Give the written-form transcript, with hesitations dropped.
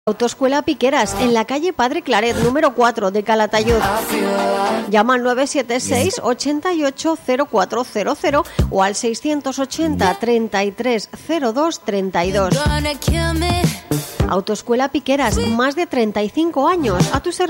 Autoescuela Piqueras, en la calle Padre Claret, número 4 de Calatayud. Llama al 976 88 0400 o al 680 33 02 32. Autoescuela Piqueras, más de 35 años a tu servicio.